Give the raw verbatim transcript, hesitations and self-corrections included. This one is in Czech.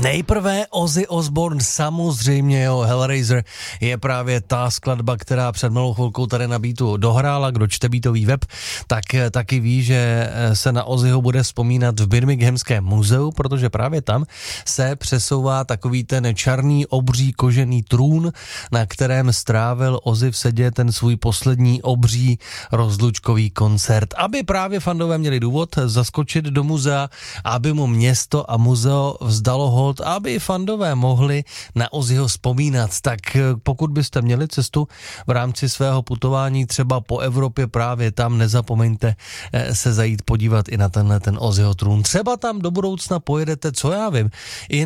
Nejprve Ozzy Osbourne, samozřejmě jo, Hellraiser je právě ta skladba, která před malou chvilkou tady na Beatu dohrála. Kdo čte Beatový web, tak taky ví, že se na Ozzyho bude vzpomínat v Birminghamském muzeu, protože právě tam se přesouvá takový ten černý obří kožený trůn, na kterém strávil Ozzy v sedě ten svůj poslední obří rozlučkový koncert, aby právě fandové měli důvod zaskočit do muzea, aby mu město a muzeo vzdalo hold, aby fandové mohli na Ozzyho vzpomínat. Tak pokud byste měli cestu v rámci svého putování třeba po Evropě právě tam, nezapomeňte se zajít podívat i na tenhle ten Ozzyho trůn. Třeba tam do budoucna pojedete, co já vím, i